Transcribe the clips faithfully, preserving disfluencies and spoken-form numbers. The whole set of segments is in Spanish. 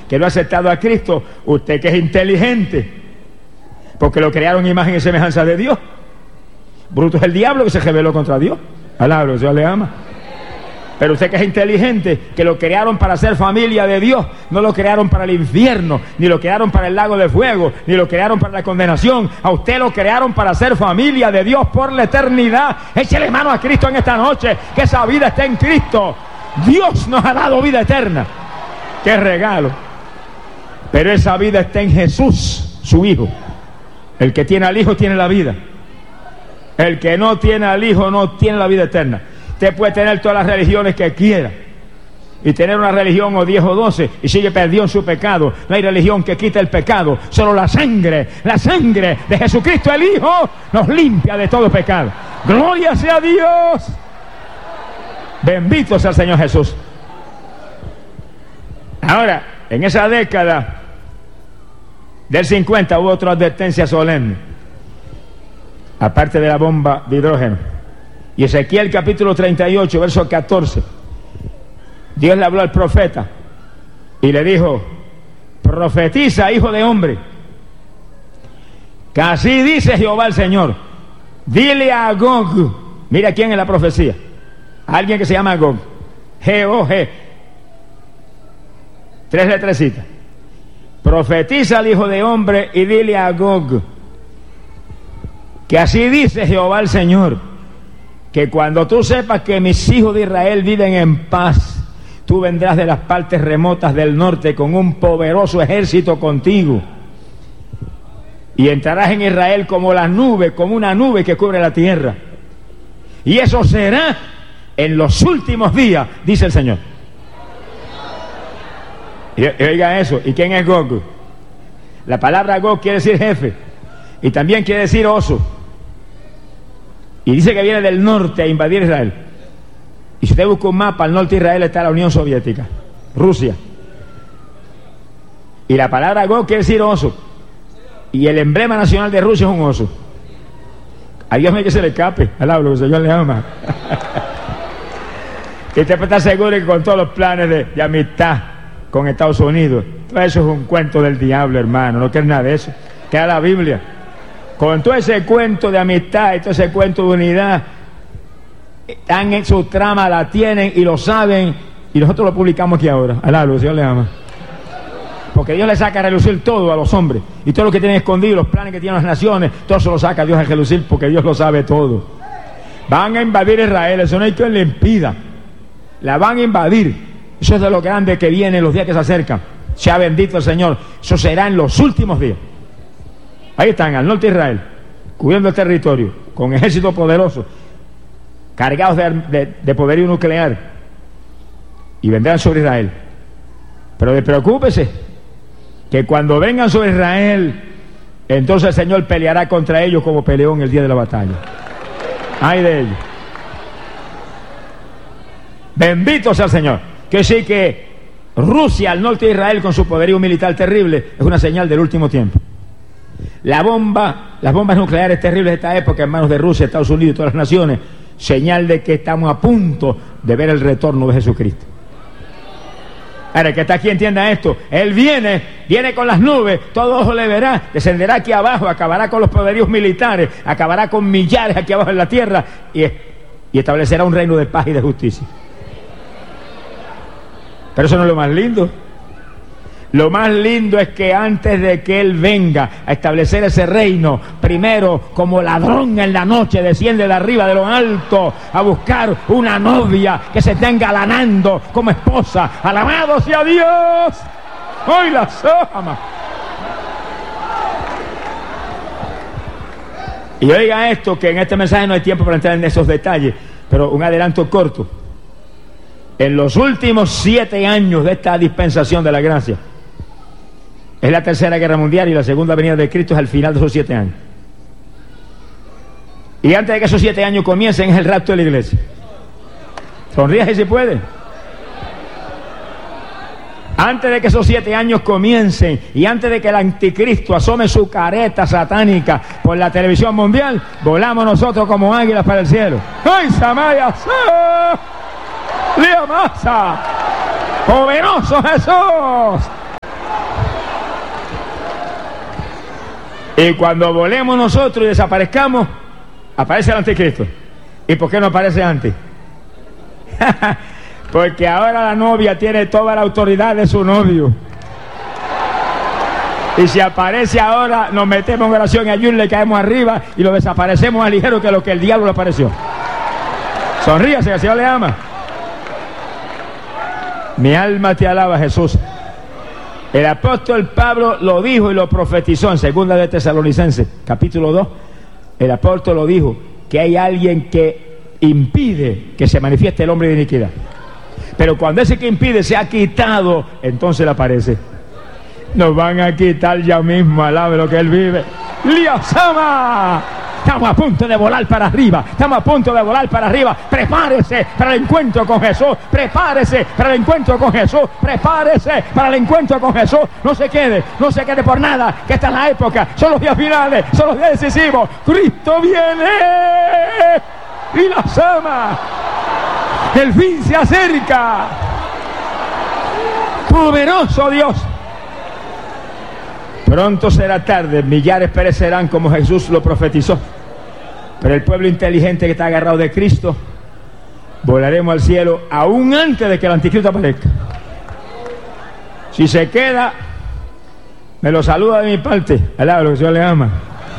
que no ha aceptado a Cristo, usted que es inteligente, porque lo crearon imagen y semejanza de Dios. Bruto es el diablo que se rebeló contra Dios. Alabro, Dios le ama. Pero usted que es inteligente, que lo crearon para ser familia de Dios, no lo crearon para el infierno, ni lo crearon para el lago de fuego, ni lo crearon para la condenación. A usted lo crearon para ser familia de Dios por la eternidad. Échele mano a Cristo en esta noche, que esa vida está en Cristo. Dios nos ha dado vida eterna. ¡Qué regalo! Pero esa vida está en Jesús, su Hijo. El que tiene al Hijo tiene la vida. El que no tiene al Hijo no tiene la vida eterna. Usted puede tener todas las religiones que quiera y tener una religión o diez o doce y sigue perdido en su pecado. No hay religión que quite el pecado. Solo la sangre, la sangre de Jesucristo el Hijo nos limpia de todo pecado. ¡Gloria sea a Dios! Bendito sea el Señor Jesús. Ahora, en esa década del cincuenta hubo otra advertencia solemne, aparte de la bomba de hidrógeno. Y Ezequiel capítulo treinta y ocho, verso catorce, Dios le habló al profeta y le dijo: profetiza, hijo de hombre, que así dice Jehová el Señor. Dile a Gog, mira quién es la profecía, alguien que se llama Gog, G O G, tres letrecitas. Profetiza al hijo de hombre y dile a Gog, que así dice Jehová el Señor, que cuando tú sepas que mis hijos de Israel viven en paz, tú vendrás de las partes remotas del norte con un poderoso ejército contigo, y entrarás en Israel como la nube, como una nube que cubre la tierra. Y eso será en los últimos días, dice el Señor. Y, y oiga eso. ¿Y quién es Gog? La palabra Gog quiere decir jefe y también quiere decir oso. Y dice que viene del norte a invadir Israel. Y si usted busca un mapa, al norte de Israel está la Unión Soviética, Rusia. Y la palabra Gog quiere decir oso. Y el emblema nacional de Rusia es un oso. A Dios no hay que se le escape. Alablo, que el Señor le ama. Y usted puede estar seguro que con todos los planes de, de amistad con Estados Unidos, todo eso es un cuento del diablo, hermano. No quiere nada de eso. Queda la Biblia. Con todo ese cuento de amistad y todo ese cuento de unidad, están en su trama, la tienen y lo saben, y nosotros lo publicamos aquí ahora. Alablo, el Señor le ama. Porque Dios le saca a relucir todo a los hombres, y todo lo que tienen escondido, los planes que tienen las naciones, todo eso lo saca Dios a relucir, porque Dios lo sabe todo. Van a invadir Israel, eso no hay quien le impida. La van a invadir. Eso es de lo grande que viene, los días que se acercan. Sea bendito el Señor. Eso será en los últimos días. Ahí están, al norte de Israel, cubriendo el territorio, con ejército poderoso, cargados de, de, de poderío nuclear, y vendrán sobre Israel. Pero despreocúpese, que cuando vengan sobre Israel, entonces el Señor peleará contra ellos como peleó en el día de la batalla. Ay de ellos. Bendito sea el Señor. Que sí que Rusia, al norte de Israel, con su poderío militar terrible, es una señal del último tiempo. La bomba, las bombas nucleares terribles de esta época en manos de Rusia, Estados Unidos y todas las naciones, señal de que estamos a punto de ver el retorno de Jesucristo. Ahora, el que está aquí entienda esto. Él viene, viene con las nubes, todo ojo le verá, descenderá aquí abajo, acabará con los poderíos militares, acabará con millares aquí abajo en la tierra y, y establecerá un reino de paz y de justicia. Pero eso no es lo más lindo. Lo más lindo es que antes de que Él venga a establecer ese reino, primero, como ladrón en la noche, desciende de arriba de lo alto a buscar una novia que se esté engalanando como esposa. ¡Alabado sea Dios! ¡Hoy la ama! Y oiga esto, que en este mensaje no hay tiempo para entrar en esos detalles, pero un adelanto corto. En los últimos siete años de esta dispensación de la gracia, es la tercera guerra mundial y la segunda venida de Cristo es al final de esos siete años. Y antes de que esos siete años comiencen es el rapto de la iglesia. Sonríe si puede. Antes de que esos siete años comiencen y antes de que el anticristo asome su careta satánica por la televisión mundial, volamos nosotros como águilas para el cielo. ¡Ay, Samaya! ¡Lía masa! ¡Poderoso Jesús! Y cuando volemos nosotros y desaparezcamos, aparece el anticristo. ¿Y por qué no aparece antes? Porque ahora la novia tiene toda la autoridad de su novio. Y si aparece ahora, nos metemos en oración y ayuno, le caemos arriba y lo desaparecemos más ligero que lo que el diablo le apareció. Sonríase, que el Señor le ama. Mi alma te alaba, Jesús. El apóstol Pablo lo dijo y lo profetizó en segunda de Tesalonicenses, capítulo dos. El apóstol lo dijo, que hay alguien que impide que se manifieste el hombre de iniquidad. Pero cuando ese que impide se ha quitado, entonces le aparece. Nos van a quitar ya mismo, alabe lo que él vive. ¡Liasama! Estamos a punto de volar para arriba. Estamos a punto de volar para arriba. Prepárese para el encuentro con Jesús. Prepárese para el encuentro con Jesús. Prepárese para el encuentro con Jesús. No se quede, no se quede por nada, que esta es la época. Son los días finales, son los días decisivos. Cristo viene y la sama. El fin se acerca. Poderoso Dios. Pronto será tarde, millares perecerán como Jesús lo profetizó. Pero el pueblo inteligente que está agarrado de Cristo, volaremos al cielo aún antes de que el anticristo aparezca. Si se queda, me lo saluda de mi parte. Alaba lo que el Señor le ama.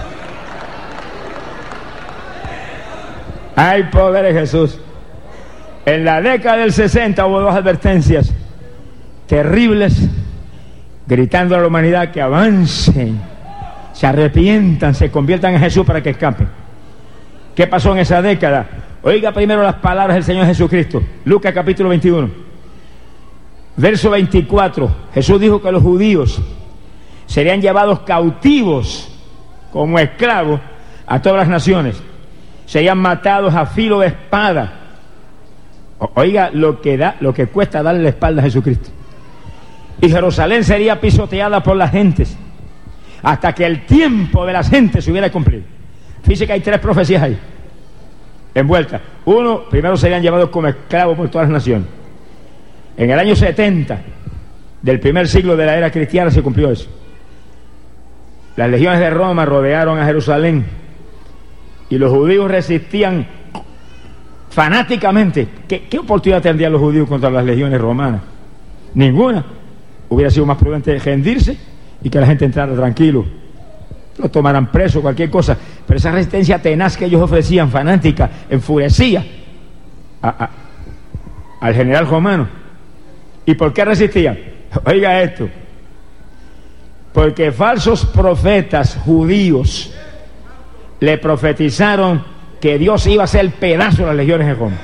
Hay poder en Jesús. En la década del sesenta hubo dos advertencias terribles, gritando a la humanidad que avancen, se arrepientan, se conviertan en Jesús para que escapen. ¿Qué pasó en esa década? Oiga primero las palabras del Señor Jesucristo. Lucas capítulo veintiuno, verso veinticuatro. Jesús dijo que los judíos serían llevados cautivos como esclavos a todas las naciones, serían matados a filo de espada. Oiga lo que da, lo que cuesta darle la espalda a Jesucristo. Y Jerusalén sería pisoteada por las gentes hasta que el tiempo de las gentes se hubiera cumplido. Fíjese que hay tres profecías ahí envueltas. Uno, primero serían llevados como esclavos por todas las naciones. En el año setenta del primer siglo de la era cristiana se cumplió eso. Las legiones de Roma rodearon a Jerusalén y los judíos resistían fanáticamente. ¿Qué, qué oportunidad tendrían los judíos contra las legiones romanas? Ninguna. Hubiera sido más prudente rendirse y que la gente entrara tranquilo, lo tomaran preso, cualquier cosa. Pero esa resistencia tenaz que ellos ofrecían, fanática, enfurecía a, a, al general romano. ¿Y por qué resistían? Oiga esto, porque falsos profetas judíos le profetizaron que Dios iba a hacer pedazo de las legiones de Roma.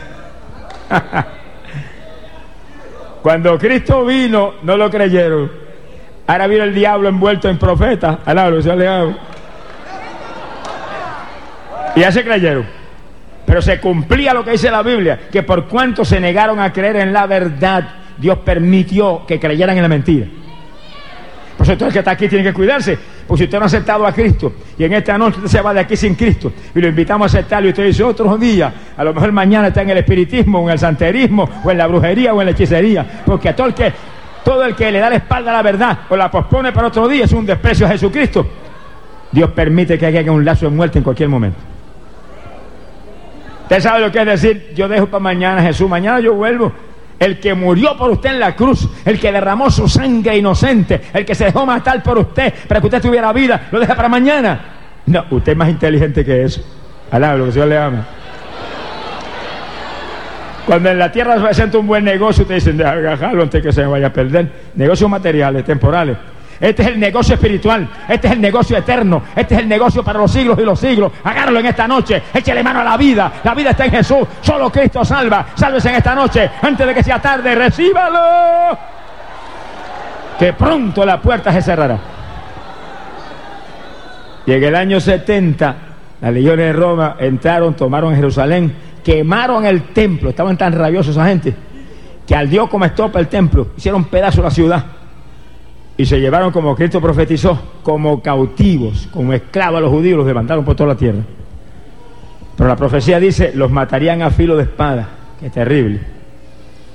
Cuando Cristo vino, no lo creyeron. Ahora vino el diablo envuelto en profeta. Alablo, se le hago. Y ya se creyeron. Pero se cumplía lo que dice la Biblia, que por cuanto se negaron a creer en la verdad, Dios permitió que creyeran en la mentira. Por eso todo el que está aquí tiene que cuidarse, porque si usted no ha aceptado a Cristo y en esta noche usted se va de aquí sin Cristo y lo invitamos a aceptarlo y usted dice otro día, a lo mejor mañana está en el espiritismo, o en el santerismo, o en la brujería, o en la hechicería, porque a todo el que todo el que le da la espalda a la verdad o la pospone para otro día es un desprecio a Jesucristo. Dios permite que haya un lazo de muerte en cualquier momento. Usted sabe lo que es decir, yo dejo para mañana, Jesús, mañana yo vuelvo. El que murió por usted en la cruz, el que derramó su sangre inocente, el que se dejó matar por usted para que usted tuviera vida, lo deja para mañana. No, usted es más inteligente que eso. Alaba lo que el Señor le ama. Cuando en la tierra se presenta un buen negocio, usted dice, déjalo antes que se me vaya a perder. Negocios materiales, temporales. Este es el negocio espiritual, este es el negocio eterno, este es el negocio para los siglos y los siglos. Agárralo en esta noche, échale mano a la vida. La vida está en Jesús, solo Cristo salva. Sálvese en esta noche, antes de que sea tarde, recíbalo, que pronto la puerta se cerrará. Y en el año setenta, las legiones de Roma entraron, tomaron Jerusalén, quemaron el templo. Estaban tan rabiosos esa gente que al Dios como estopa el templo, hicieron pedazo la ciudad. Y se llevaron, como Cristo profetizó, como cautivos, como esclavos a los judíos, los levantaron por toda la tierra. Pero la profecía dice, los matarían a filo de espada. Qué terrible.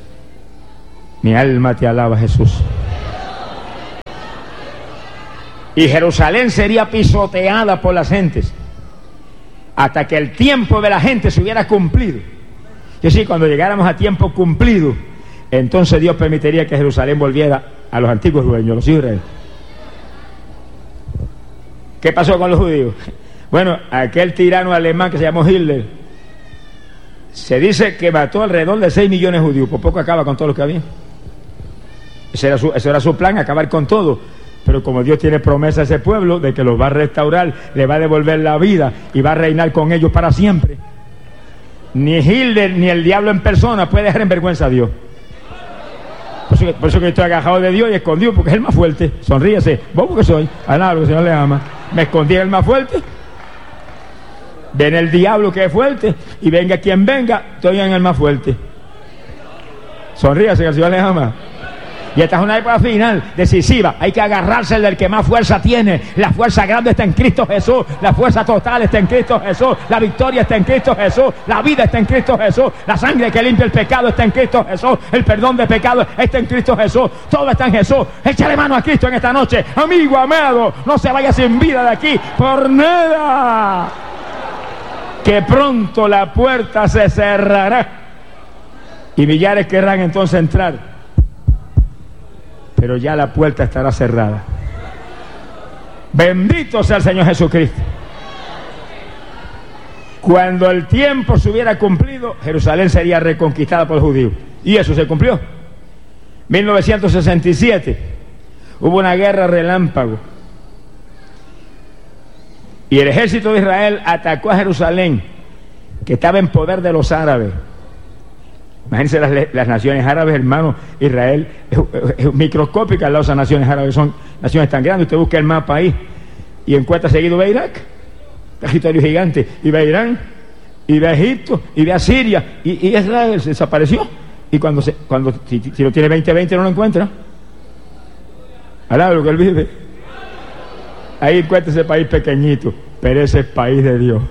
Mi alma te alaba, Jesús. y Jerusalén sería pisoteada por las gentes hasta que el tiempo de la gente se hubiera cumplido. Y así, cuando llegáramos a tiempo cumplido, entonces Dios permitiría que Jerusalén volviera a los antiguos dueños, los Israel. ¿Qué pasó con los judíos? Bueno, aquel tirano alemán que se llamó Hitler, se dice que mató alrededor de seis millones de judíos, por poco acaba con todo lo que había. Ese era su, ese era su plan, acabar con todo. Pero como Dios tiene promesa a ese pueblo de que los va a restaurar, le va a devolver la vida y va a reinar con ellos para siempre, ni Hitler ni el diablo en persona puede dejar en vergüenza a Dios. Por eso, por eso que estoy agajado de Dios y escondido, porque es el más fuerte. Sonríese, vos porque soy, alaba, que el Señor le ama. Me escondí en el más fuerte. Ven el diablo que es fuerte, y venga quien venga, estoy en el más fuerte. Sonríase, que el Señor le ama. Y esta es una época final, decisiva. Hay que agarrarse del que más fuerza tiene. La fuerza grande está en Cristo Jesús. La fuerza total está en Cristo Jesús. La victoria está en Cristo Jesús. La vida está en Cristo Jesús. La sangre que limpia el pecado está en Cristo Jesús. El perdón de pecados está en Cristo Jesús. Todo está en Jesús. Échale mano a Cristo en esta noche. Amigo amado, no se vaya sin vida de aquí por nada, que pronto la puerta se cerrará y millares querrán entonces entrar, pero ya la puerta estará cerrada. Bendito sea el Señor Jesucristo. Cuando el tiempo se hubiera cumplido, Jerusalén sería reconquistada por los judíos. Y eso se cumplió. mil novecientos sesenta y siete hubo una guerra relámpago y el ejército de Israel atacó a Jerusalén, que estaba en poder de los árabes. Imagínense las, las naciones árabes, hermano. Israel es, es, es microscópica al lado de esas naciones árabes, son naciones tan grandes. Usted busca el mapa ahí y encuentra seguido ve Irak, territorio gigante, y ve Irán, y ve Egipto, y ve a Siria, y, y Israel se desapareció. Y cuando, se, cuando si, si lo tiene veinte veinte no lo encuentra. Alaba lo que él vive. Ahí encuentra ese país pequeñito, pero ese es país de Dios.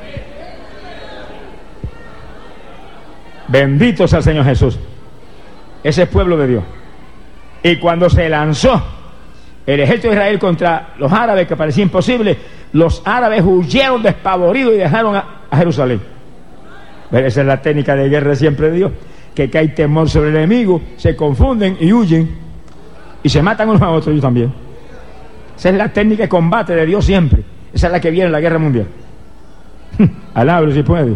Bendito sea el Señor Jesús. Ese es pueblo de Dios. Y cuando se lanzó el ejército de Israel contra los árabes, que parecía imposible, los árabes huyeron despavoridos y dejaron a, a Jerusalén. Pero esa es la técnica de guerra siempre de Dios, que, que hay temor sobre el enemigo, se confunden y huyen y se matan unos a otros. Yo también. Esa es la técnica de combate de Dios siempre. Esa es la que viene en la guerra mundial. Alabro si puede.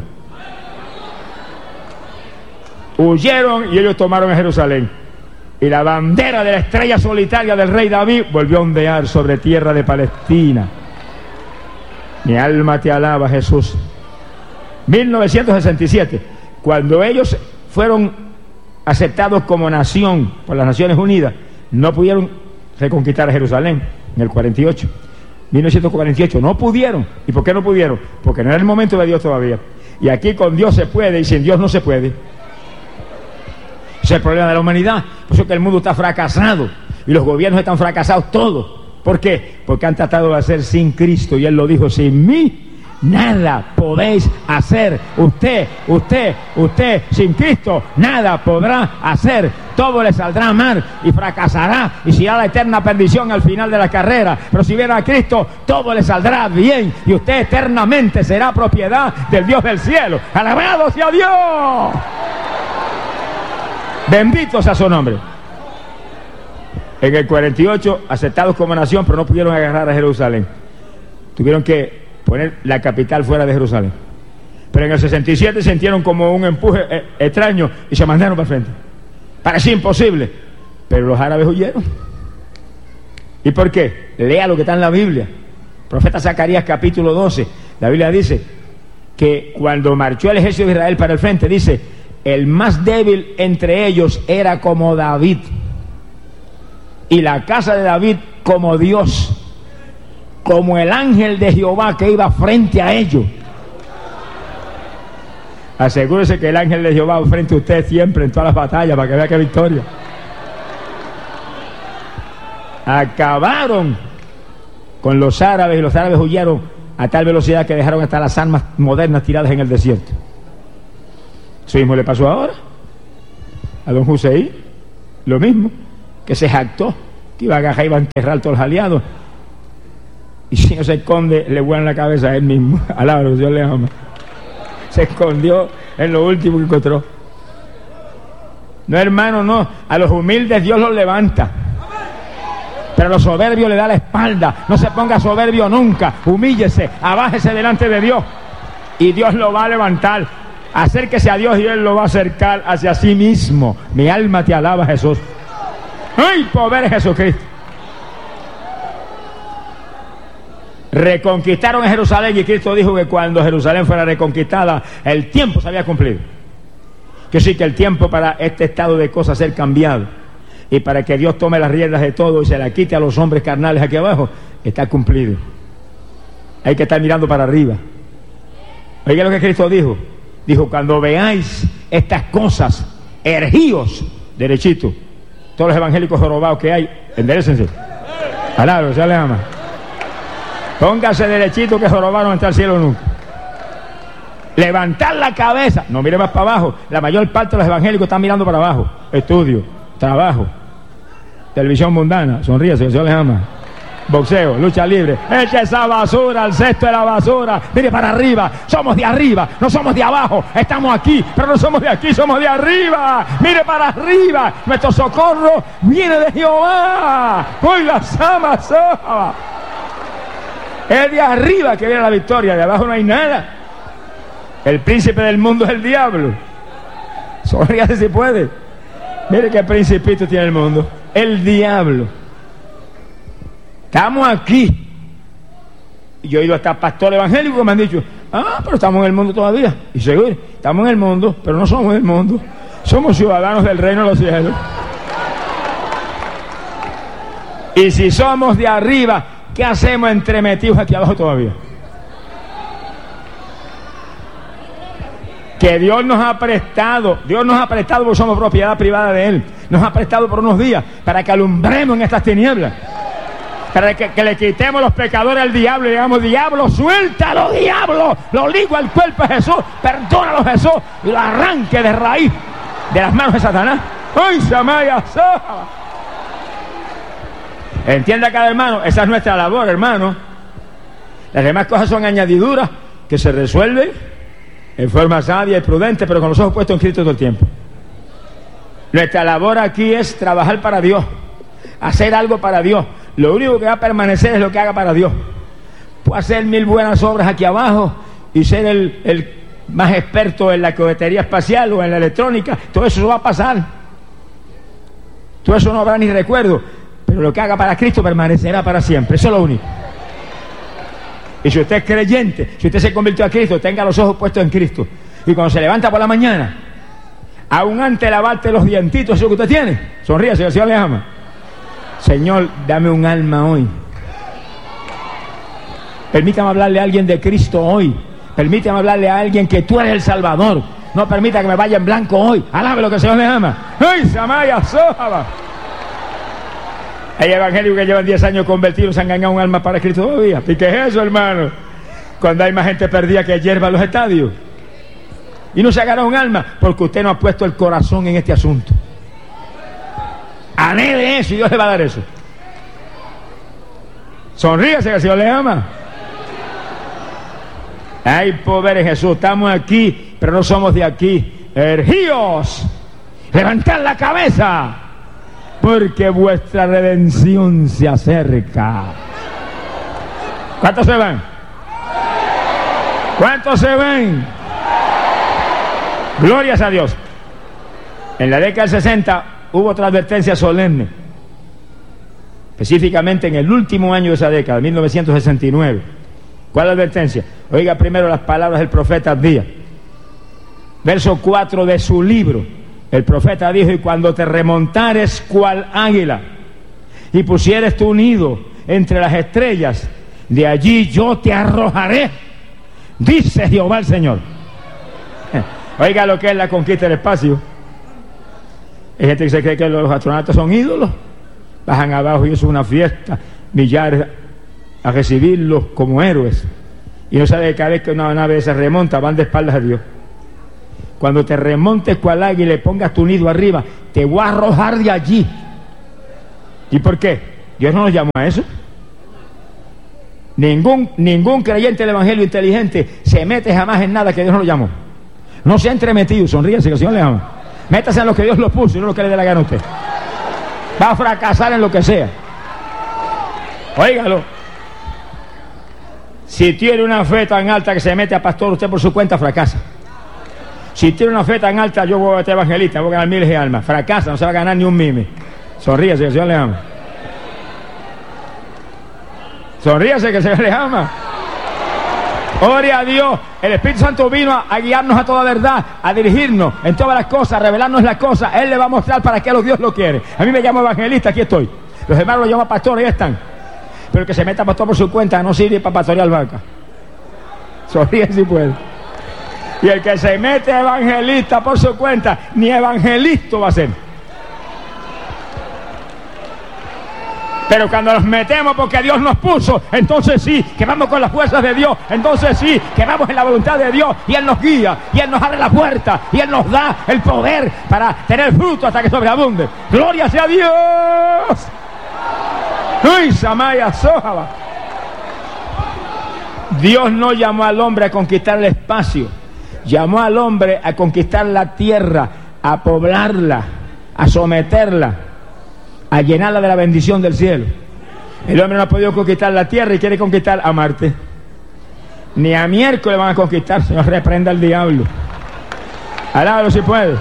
Huyeron y ellos tomaron a Jerusalén, y la bandera de la estrella solitaria del rey David volvió a ondear sobre tierra de Palestina. Mi alma te alaba, Jesús. mil novecientos sesenta y siete, cuando ellos fueron aceptados como nación por las Naciones Unidas, no pudieron reconquistar a Jerusalén. En el cuarenta y ocho, mil novecientos cuarenta y ocho, no pudieron. ¿Y por qué no pudieron? Porque no era el momento de Dios todavía. Y aquí con Dios se puede, y sin Dios no se puede. Ese es el problema de la humanidad. Por eso que el mundo está fracasado y los gobiernos están fracasados todos. ¿Por qué? Porque han tratado de hacer sin Cristo, y Él lo dijo: sin mí nada podéis hacer. Usted, usted, usted sin Cristo nada podrá hacer. Todo le saldrá mal y fracasará y se irá a la eterna perdición al final de la carrera. Pero si viene a Cristo, todo le saldrá bien y usted eternamente será propiedad del Dios del cielo. ¡Alabado sea Dios! Bendito sea su nombre. En el cuarenta y ocho, aceptados como nación, pero no pudieron agarrar a Jerusalén. Tuvieron que poner la capital fuera de Jerusalén. Pero en el sesenta y siete sintieron como un empuje eh, extraño y se mandaron para frente. Parecía imposible, pero los árabes huyeron. ¿Y por qué? Lea lo que está en la Biblia. Profeta Zacarías capítulo doce. La Biblia dice que cuando marchó el ejército de Israel para el frente, dice: el más débil entre ellos era como David, y la casa de David como Dios, como el ángel de Jehová que iba frente a ellos. Asegúrese que el ángel de Jehová va frente a usted siempre en todas las batallas, para que vea que victoria. Acabaron con los árabes, y los árabes huyeron a tal velocidad que dejaron hasta las armas modernas tiradas en el desierto. Eso mismo le pasó ahora a don Hussein, lo mismo, que se jactó que iba a agarrar, iba a enterrar a todos los aliados, Y si no se esconde, le vuelan la cabeza a él mismo. Alabado, Dios le ama. Se escondió en lo último que encontró. No, hermano, no. A los humildes Dios los levanta. Pero a los soberbios le da la espalda. No se ponga soberbio nunca. Humíllese, abájese delante de Dios. Y Dios lo va a levantar. Acérquese a Dios y Él lo va a acercar hacia sí mismo. Mi alma te alaba, Jesús. ¡Ay, poder Jesucristo! Reconquistaron Jerusalén y Cristo dijo que cuando Jerusalén fuera reconquistada, el tiempo se había cumplido. Que sí, que el tiempo para este estado de cosas ser cambiado y para que Dios tome las riendas de todo y se la quite a los hombres carnales aquí abajo, está cumplido. Hay que estar mirando para arriba. Oiga lo que Cristo dijo. Dijo, cuando veáis estas cosas, ergíos derechito. Todos los evangélicos jorobados que hay, enderécense. Alabado, ya les ama. Póngase derechito, que jorobados no está al cielo nunca. Levantar la cabeza, no mire más para abajo. La mayor parte de los evangélicos están mirando para abajo. Estudio, trabajo, televisión mundana, sonríese, el Señor les ama. Boxeo, lucha libre, eche esa basura al cesto de la basura. Mire para arriba, somos de arriba, no somos de abajo. Estamos aquí, pero no somos de aquí, somos de arriba. Mire para arriba, nuestro socorro viene de Jehová. Hoy las amas, oh. Es de arriba que viene la victoria, de abajo no hay nada. El príncipe del mundo es el diablo. Sonríase si puede. Mire qué principito tiene el mundo, el diablo. Estamos aquí. Y yo he ido hasta pastores evangélicos que me han dicho, ah, pero estamos en el mundo todavía. Y seguro, estamos en el mundo, pero no somos del mundo. Somos ciudadanos del reino de los cielos. Y si somos de arriba, ¿qué hacemos entremetidos aquí abajo todavía? Que Dios nos ha prestado, Dios nos ha prestado porque somos propiedad privada de Él. Nos ha prestado por unos días para que alumbremos en estas tinieblas. Para que, que le quitemos los pecadores al diablo y digamos, diablo, suéltalo, diablo, lo ligo al cuerpo de Jesús, perdónalo, Jesús, y lo arranque de raíz de las manos de Satanás. ¡Ay, Samaya! Entienda cada hermano, esa es nuestra labor, hermano. Las demás cosas son añadiduras que se resuelven en forma sabia y prudente, pero con los ojos puestos en Cristo todo el tiempo. Nuestra labor aquí es trabajar para Dios, hacer algo para Dios. Lo único que va a permanecer es lo que haga para Dios. Puedo hacer mil buenas obras aquí abajo y ser el, el más experto en la cohetería espacial o en la electrónica. Todo eso va a pasar. Todo eso no habrá ni recuerdo. Pero lo que haga para Cristo permanecerá para siempre. Eso es lo único. Y si usted es creyente, si usted se convirtió a Cristo, tenga los ojos puestos en Cristo. Y cuando se levanta por la mañana, aún antes de lavarte los dientitos, eso que usted tiene, sonríe, si el Señor le ama. Señor, dame un alma hoy. Permítame hablarle a alguien de Cristo hoy. Permítame hablarle a alguien que tú eres el Salvador. No permita que me vaya en blanco hoy. Alabe lo que el Señor le ama. ¡Ay, Samaya, Sohaba! Hay evangélicos que llevan diez años convertidos, se han ganado un alma para Cristo todavía. ¿Y qué es eso, hermano? Cuando hay más gente perdida que hierba en los estadios. Y no se ha ganado un alma porque usted no ha puesto el corazón en este asunto. Anhele eso y Dios le va a dar eso. Sonríase que el Señor le ama. Hay poder en Jesús. Estamos aquí, pero no somos de aquí. Ergíos, levantad la cabeza, porque vuestra redención se acerca. ¿Cuántos se van? ¿Cuántos se van? Glorias a Dios. En la década del sesenta hubo otra advertencia solemne, específicamente en el último año de esa década, mil novecientos sesenta y nueve. ¿Cuál advertencia? Oiga primero las palabras del profeta Abdías. Verso cuatro de su libro. El profeta dijo: y cuando te remontares cual águila y pusieres tu nido entre las estrellas, de allí yo te arrojaré, dice Jehová el Señor. Oiga lo que es la conquista del espacio. Hay gente que se cree que los astronautas son ídolos, bajan abajo y eso es una fiesta, millares a recibirlos como héroes, y no sabe que cada vez que una nave se remonta van de espaldas a Dios. Cuando te remontes cual águila y le pongas tu nido arriba, te voy a arrojar de allí. ¿Y por qué? Dios no nos llamó a eso. Ningún, ningún creyente del Evangelio inteligente se mete jamás en nada que Dios no lo llamó. No se ha entremetido, sonríese que el Señor le ama. Métase en lo que Dios lo puso y no lo que le dé la gana a usted. Va a fracasar en lo que sea. Óigalo. Si tiene una fe tan alta que se mete a pastor, usted por su cuenta fracasa. Si tiene una fe tan alta, yo voy a ser evangelista, voy a ganar miles de almas. Fracasa, no se va a ganar ni un mime. Sonríese que el Señor le ama. Sonríase que el Señor le ama. Ore a Dios. El Espíritu Santo vino a, a guiarnos a toda verdad, a dirigirnos en todas las cosas, a revelarnos las cosas. Él le va a mostrar para qué Dios lo quiere. A mí me llamo evangelista, aquí estoy. Los hermanos lo llaman pastor, ahí están. Pero el que se meta pastor por su cuenta no sirve para pastorear vaca. Sonríe si puede. Y el que se mete evangelista por su cuenta, ni evangelista va a ser. Pero cuando nos metemos porque Dios nos puso, entonces sí, que vamos con las fuerzas de Dios, entonces sí, que vamos en la voluntad de Dios, y Él nos guía, y Él nos abre la puerta, y Él nos da el poder para tener fruto hasta que sobreabunde. ¡Gloria sea a Dios! ¡Uy, Samaya Sojaba! Dios no llamó al hombre a conquistar el espacio, llamó al hombre a conquistar la tierra, a poblarla, a someterla, a llenarla de la bendición del cielo. El hombre no ha podido conquistar la tierra y quiere conquistar a Marte. Ni a miércoles van a conquistar. Señor, reprenda al diablo. Alábalo si puede.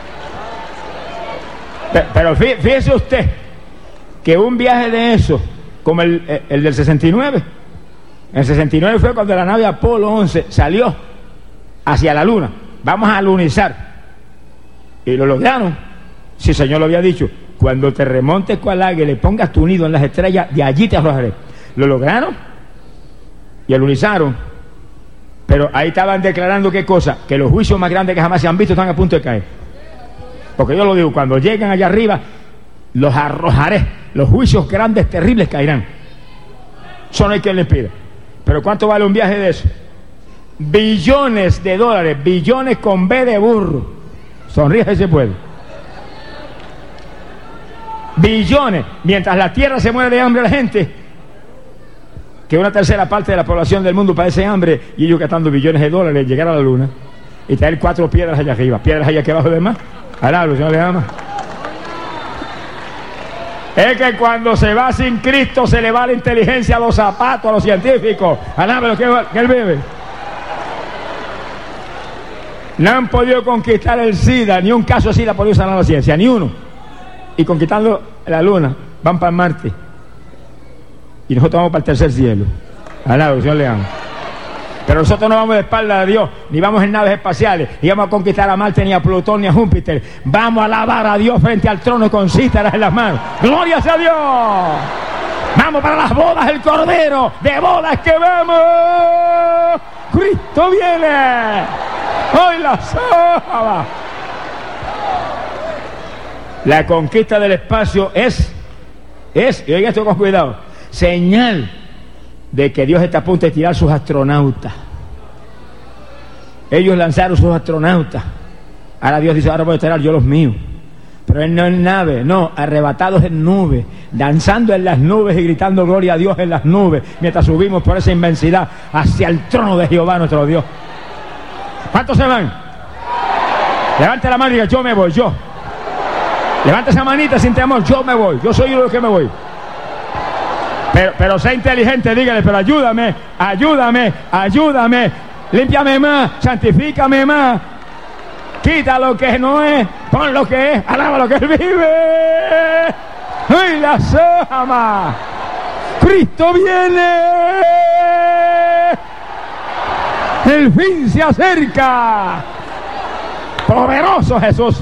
Pero fíjese usted que un viaje de eso, como el, el del sesenta y nueve, en el sesenta y nueve fue cuando la nave Apolo once salió hacia la luna. Vamos a lunizar. Y lo lograron. Si el Señor lo había dicho, cuando te remontes con el águila y le pongas tu nido en las estrellas, de allí te arrojaré. Lo lograron y alunizaron. Pero ahí estaban declarando qué cosa, que los juicios más grandes que jamás se han visto están a punto de caer. Porque yo lo digo, cuando lleguen allá arriba, los arrojaré. Los juicios grandes, terribles caerán. Eso no hay quien les pida. Pero ¿cuánto vale un viaje de eso? Billones de dólares, billones con B de burro. Sonríe si se puede. Billones, mientras la tierra se muere de hambre la gente, que una tercera parte de la población del mundo padece hambre, y ellos gastando billones de dólares en llegar a la luna y traer cuatro piedras allá arriba, piedras allá aquí abajo de más. Alá, el Señor le ama. Es que cuando se va sin Cristo se le va la inteligencia a los zapatos, a los científicos. Alá, lo que, que él bebe. No han podido conquistar el SIDA, ni un caso de SIDA ha podido sanar la ciencia, ni uno. Y conquistando la luna, van para Marte. Y nosotros vamos para el tercer cielo. Alá, Señor le ama. Pero nosotros no vamos de espalda a Dios, ni vamos en naves espaciales, ni vamos a conquistar a Marte, ni a Plutón, ni a Júpiter. Vamos a alabar a Dios frente al trono con cítaras en las manos. ¡Gloria sea a Dios! Vamos para las bodas del Cordero. ¡De bodas que vamos! ¡Cristo viene! ¡Hoy la soba! La conquista del espacio es, es, y oiga esto con cuidado, señal de que Dios está a punto de tirar sus astronautas. Ellos lanzaron sus astronautas. Ahora Dios dice, ahora voy a tirar yo los míos. Pero él no en nave, no, arrebatados en nubes, danzando en las nubes y gritando gloria a Dios en las nubes, mientras subimos por esa inmensidad hacia el trono de Jehová nuestro Dios. ¿Cuántos se van? Levante la mano y diga, yo me voy, yo. Levante esa manita sin temor, yo me voy, yo soy uno de los que me voy. Pero, pero sé inteligente, dígale, pero ayúdame, ayúdame, ayúdame, límpiame más, santifícame más, quita lo que no es, pon lo que es, alaba lo que él vive. ¡Ay, la sama! ¡Cristo viene! ¡El fin se acerca! ¡Poderoso Jesús!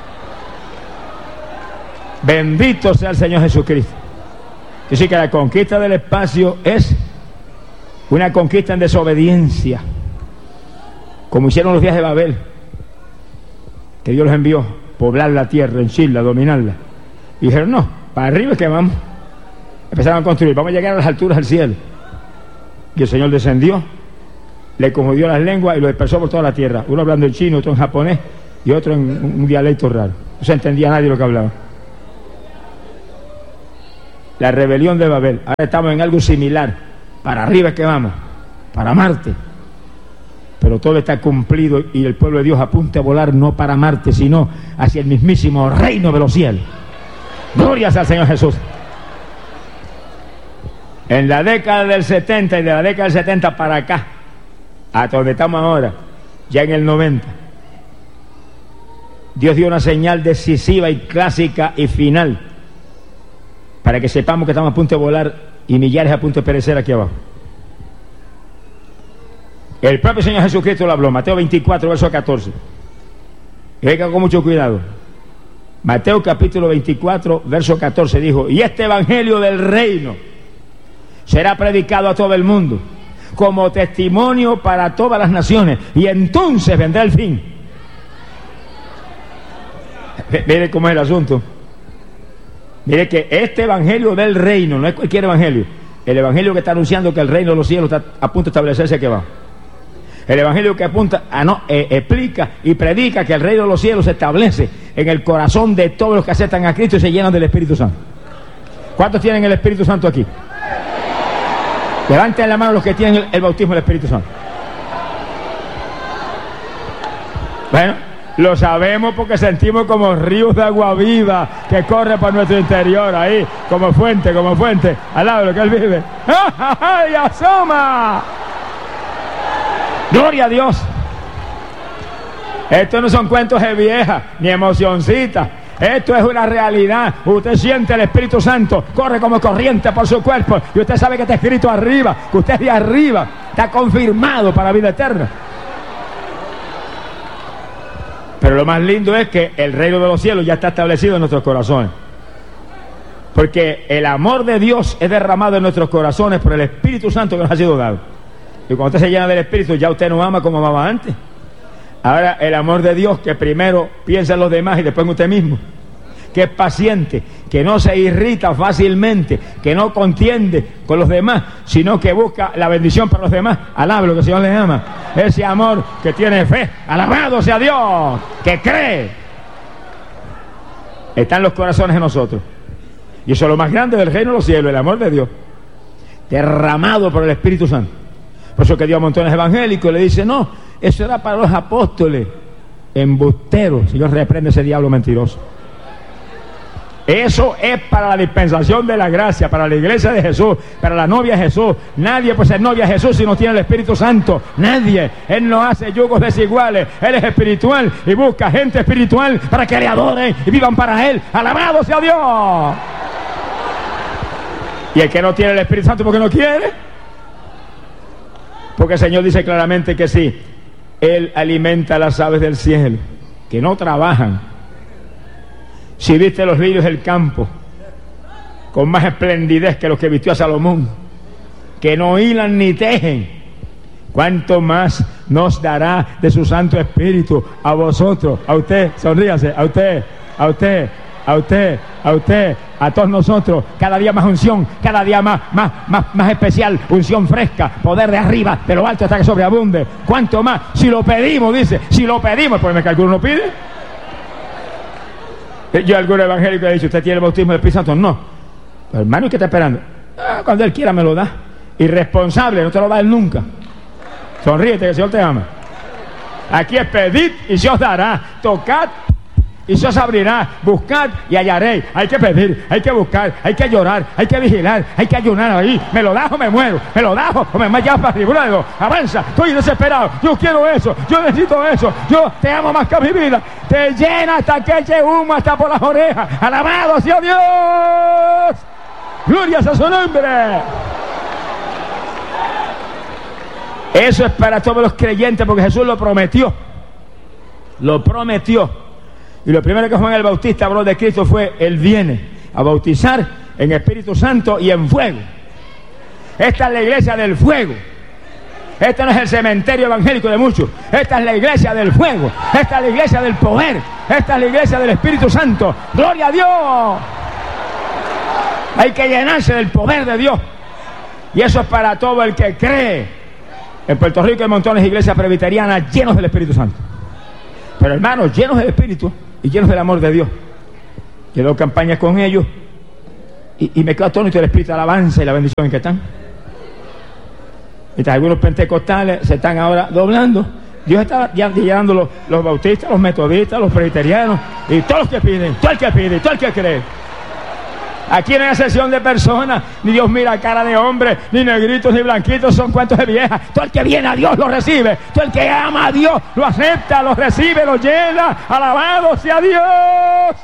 Bendito sea el Señor Jesucristo. Así que la conquista del espacio es una conquista en desobediencia, como hicieron los días de Babel, que Dios los envió a poblar la tierra, henchirla, dominarla. Y dijeron, no, para arriba es que vamos. Empezaron a construir, vamos a llegar a las alturas del cielo. Y el Señor descendió, le confundió las lenguas y lo dispersó por toda la tierra. Uno hablando en chino, otro en japonés y otro en un dialecto raro. No se entendía nadie lo que hablaba. La rebelión de Babel. Ahora estamos en algo similar. para arriba es que vamos, para Marte. Pero todo está cumplido y el pueblo de Dios apunta a volar no para Marte, sino hacia el mismísimo reino de los cielos. Glorias al Señor Jesús. En la década del setenta y de la década del setenta para acá, hasta donde estamos ahora, ya en el noventa, Dios dio una señal decisiva y clásica y final para que sepamos que estamos a punto de volar y millares a punto de perecer aquí abajo. El propio Señor Jesucristo lo habló, Mateo veinticuatro, verso catorce. Y venga con mucho cuidado. Mateo capítulo veinticuatro, verso catorce dijo: y este evangelio del reino será predicado a todo el mundo como testimonio para todas las naciones, y entonces vendrá el fin. Mire cómo es el asunto. Mire que este evangelio del reino no es cualquier evangelio. El evangelio que está anunciando que el reino de los cielos está a punto de establecerse aquí abajo. El evangelio que apunta a no, eh, explica y predica que el reino de los cielos se establece en el corazón de todos los que aceptan a Cristo y se llenan del Espíritu Santo. ¿Cuántos tienen el Espíritu Santo aquí? Levanten la mano los que tienen el, el bautismo del Espíritu Santo. Bueno, lo sabemos porque sentimos como ríos de agua viva que corre por nuestro interior ahí, como fuente, como fuente, al lado de lo que Él vive. ¡Ay, asoma! ¡Gloria a Dios! Estos no son cuentos de vieja, ni emocioncitas. Esto es una realidad. Usted siente el Espíritu Santo, corre como corriente por su cuerpo, y usted sabe que está escrito arriba, que usted es de arriba, está confirmado para vida eterna. Pero lo más lindo es que el reino de los cielos ya está establecido en nuestros corazones, porque el amor de Dios es derramado en nuestros corazones por el Espíritu Santo que nos ha sido dado. Y cuando usted se llena del Espíritu, ya usted no ama como amaba antes. Ahora el amor de Dios, que primero piensa en los demás y después en usted mismo, que es paciente, que no se irrita fácilmente, que no contiende con los demás, sino que busca la bendición para los demás. Alabe lo que el Señor les ama. Ese amor que tiene fe, alabado sea Dios, que cree, está en los corazones de nosotros. Y eso es lo más grande del reino de los cielos, el amor de Dios, derramado por el Espíritu Santo. Por eso que Dios a montones evangélicos le dice: no, eso era para los apóstoles. Embusteros. Señor, reprende ese diablo mentiroso. Eso es para la dispensación de la gracia, para la iglesia de Jesús, para la novia de Jesús. Nadie puede ser novia de Jesús si no tiene el Espíritu Santo. Nadie. Él no hace yugos desiguales. Él es espiritual y busca gente espiritual para que le adoren y vivan para Él. ¡Alabado sea Dios! Y el que no tiene el Espíritu Santo, ¿por qué no quiere? Porque el Señor dice claramente que sí, Él alimenta a las aves del cielo, que no trabajan. Si viste los lirios del campo, con más esplendidez que los que vistió a Salomón, que no hilan ni tejen, ¿cuánto más nos dará de su Santo Espíritu a vosotros? A usted, sonríase, a usted, a usted, a usted, a usted, a todos nosotros. Cada día más unción, cada día más, más, más, más especial, unción fresca, poder de arriba, de lo alto hasta que sobreabunde. ¿Cuánto más? Si lo pedimos, dice, si lo pedimos, pues me calculo, ¿no pide? Yo, algún evangélico, he dicho: ¿usted tiene el bautismo del Espíritu Santo? No. Pero hermano, ¿y qué está esperando? Ah, cuando Él quiera me lo da. Irresponsable, no te lo da Él nunca. Sonríete, que el Señor te ama. Aquí es pedid y se os dará, tocad y se os abrirá, buscad y hallaréis. Hay que pedir, hay que buscar, hay que llorar, hay que vigilar, hay que ayunar ahí. Me lo das o me muero, me lo das o me llevas para arriba. Luego, avanza, estoy desesperado, yo quiero eso, yo necesito eso, yo te amo más que a mi vida. Te llena hasta que eche humo hasta por las orejas. Alabado sea Dios, gloria a su nombre. Eso es para todos los creyentes, porque Jesús lo prometió, lo prometió. Y lo primero que Juan el Bautista habló de Cristo fue: Él viene a bautizar en Espíritu Santo y en fuego. Esta es la iglesia del fuego. Este no es el cementerio evangélico de muchos. Esta es la iglesia del fuego. Esta es la iglesia del poder. Esta es la iglesia del Espíritu Santo. ¡Gloria a Dios! Hay que llenarse del poder de Dios. Y eso es para todo el que cree. En Puerto Rico hay montones de iglesias presbiterianas llenos del Espíritu Santo. Pero hermanos, llenos del Espíritu y llenos del amor de Dios. Yo doy campañas con ellos y, y me quedo atónito del Espíritu de alabanza y la bendición en que están. Mientras algunos pentecostales se están ahora doblando, Dios está ya llenando los, los bautistas, los metodistas, los presbiterianos y todos los que piden, todo el que pide, todo el que cree. Aquí no hay excepción de personas, ni Dios mira cara de hombre, ni negritos ni blanquitos, son cuentos de viejas. Todo el que viene a Dios lo recibe, todo el que ama a Dios lo acepta, lo recibe, lo llena. Alabado sea Dios.